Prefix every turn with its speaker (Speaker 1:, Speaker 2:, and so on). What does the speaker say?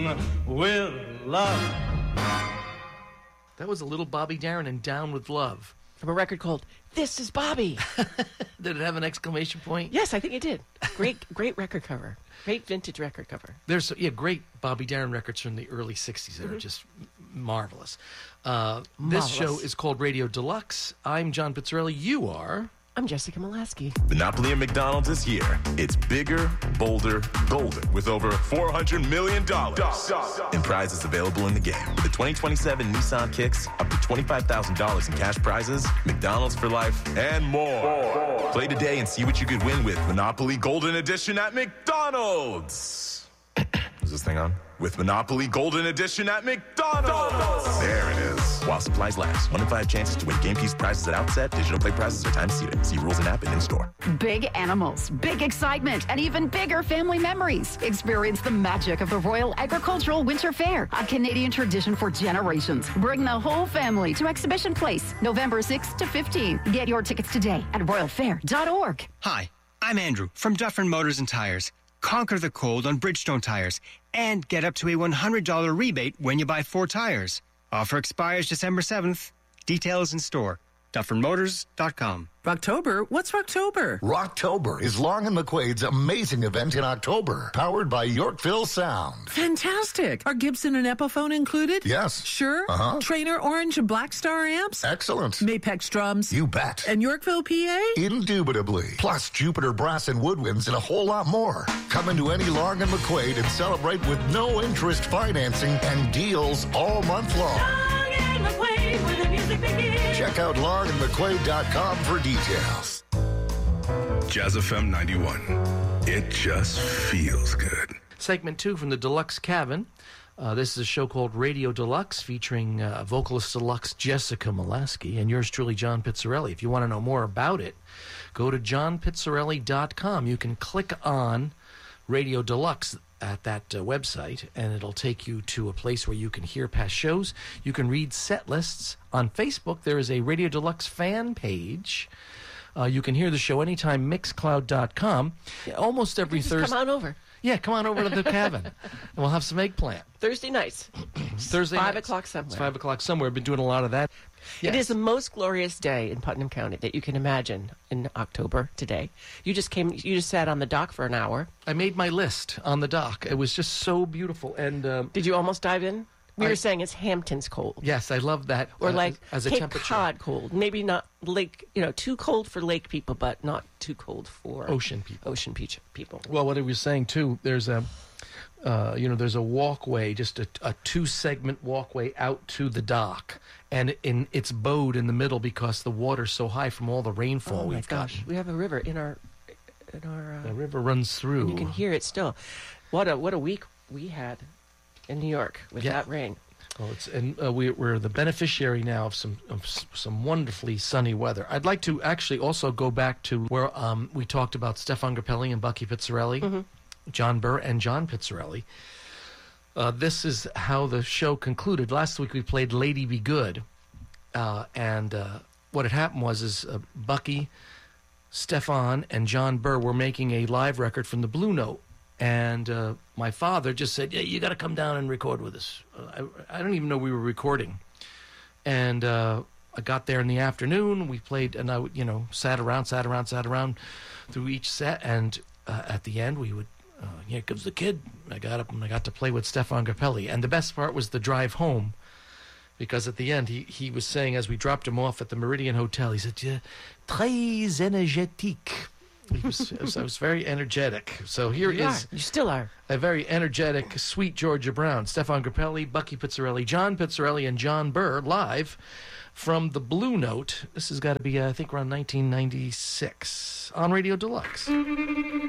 Speaker 1: with love.
Speaker 2: That was a little Bobby Darin and Down with Love.
Speaker 3: From a record called This Is Bobby.
Speaker 2: Did it have an exclamation point?
Speaker 3: Yes, I think it did. Great record cover. Great vintage record cover.
Speaker 2: There's great Bobby Darin records from the early 60s that are just marvelous. This show is called Radio Deluxe. I'm John Pizzarelli. You are...
Speaker 3: I'm Jessica Molaski.
Speaker 4: Monopoly at McDonald's is here. It's bigger, bolder, golden, with over $400 million in prizes available in the game. With the 2027 Nissan Kicks, up to $25,000 in cash prizes, McDonald's for life, and more. Play today and see what you could win with Monopoly Golden Edition at McDonald's. Is this thing on? With Monopoly Golden Edition at McDonald's. There it is. While supplies last. 1 in 5 chances to win game piece prizes at outset. Digital play prizes are time seated. See rules and app and in-store.
Speaker 5: Big animals, big excitement, and even bigger family memories. Experience the magic of the Royal Agricultural Winter Fair, a Canadian tradition for generations. Bring the whole family to Exhibition Place, November 6th to 15th. Get your tickets today at royalfair.org.
Speaker 6: Hi, I'm Andrew from Dufferin Motors and Tires. Conquer the cold on Bridgestone tires and get up to a $100 rebate when you buy 4 tires. Offer expires December 7th. Details in store. DufferinMotors.com.
Speaker 7: Rocktober? What's Rocktober?
Speaker 8: Rocktober is Long and McQuaid's amazing event in October, powered by Yorkville Sound.
Speaker 7: Fantastic. Are Gibson and Epiphone included?
Speaker 8: Yes.
Speaker 7: Sure?
Speaker 8: Uh-huh.
Speaker 7: Trainer Orange and Black Star amps?
Speaker 8: Excellent.
Speaker 7: Mapex drums?
Speaker 8: You bet.
Speaker 7: And Yorkville PA?
Speaker 8: Indubitably. Plus Jupiter brass and woodwinds and a whole lot more. Come into any Long and McQuaid and celebrate with no interest financing and deals all month long.
Speaker 9: Long and McQuaid, where the music begins.
Speaker 8: Check out longandmcquaid.com for details.
Speaker 10: Jazz FM 91. It just feels good.
Speaker 2: Segment 2 from the Deluxe Cabin. This is a show called Radio Deluxe featuring vocalist deluxe Jessica Molaski and yours truly, John Pizzarelli. If you want to know more about it, go to johnpizzarelli.com. You can click on Radio Deluxe at that website, and it'll take you to a place where you can hear past shows. You can read set lists. On Facebook, there is a Radio Deluxe fan page. You can hear the show anytime, mixcloud.com. Almost every Thursday.
Speaker 3: Come on over.
Speaker 2: Yeah, come on over to the cabin, and we'll have some eggplant.
Speaker 3: Thursday nights.
Speaker 2: Thursday
Speaker 3: 5
Speaker 2: nights.
Speaker 3: o'clock somewhere.
Speaker 2: It's 5 o'clock somewhere. I've been doing a lot of that. Yes.
Speaker 3: It is the most glorious day in Putnam County that you can imagine in October today. You just sat on the dock for an hour.
Speaker 2: I made my list on the dock. It was just so beautiful. And
Speaker 3: did you almost dive in? We were saying it's Hamptons cold.
Speaker 2: Yes, I love that.
Speaker 3: Or like
Speaker 2: as a
Speaker 3: Cape
Speaker 2: temperature.
Speaker 3: Cod cold. Maybe not lake, too cold for lake people, but not too cold for
Speaker 2: ocean people.
Speaker 3: People.
Speaker 2: Well, what I was saying too, there's a walkway, just a 2-segment walkway out to the dock, and it's bowed in the middle because the water's so high from all the rainfall we've gotten.
Speaker 3: We have a river in our.
Speaker 2: The river runs through.
Speaker 3: And you can hear it still. What a week we had in New York with that rain.
Speaker 2: Oh, we're the beneficiary now of some wonderfully sunny weather. I'd like to actually also go back to where we talked about Stefan Grappelli and Bucky Pizzarelli, John Burr and John Pizzarelli. This is how the show concluded. Last week we played Lady Be Good, and what had happened was Bucky, Stefan, and John Burr were making a live record from the Blue Note. And my father just said, "Yeah, you got to come down and record with us." I don't even know we were recording. And I got there in the afternoon. We played, and I sat around through each set. And at the end, we would, here comes the kid. I got up and I got to play with Stefan Grappelli. And the best part was the drive home. Because at the end, he was saying, as we dropped him off at the Meridian Hotel, he said, "Très énergétique." I was very energetic. So here
Speaker 3: You still are.
Speaker 2: A very energetic, sweet Georgia Brown. Stefan Grappelli, Bucky Pizzarelli, John Pizzarelli, and John Burr live from the Blue Note. This has got to be, I think, around 1996 on Radio Deluxe.